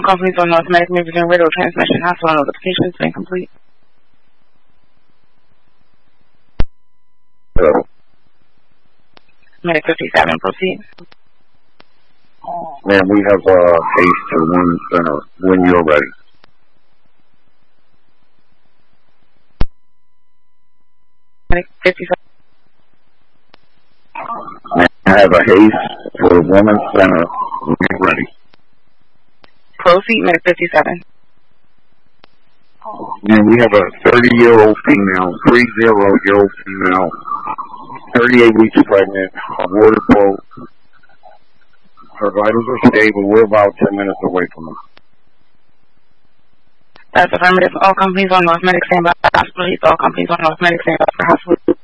companies on North Medic may begin radio transmission. Hospital notification has been complete. Hello. Medic 57, proceed. Ma'am, we have haste to the Women's Center when you're ready. Medic 57. I have a haste for the Women's Center when you're ready. Proceed, Medic 57. And we have a 30-year-old female, 30-year-old female, 38 weeks pregnant, water broke. Her vitals are stable. We're about 10 minutes away from her. That's affirmative. All companies on North Medic stand by for hospital. All companies on North Medic stand by for hospital.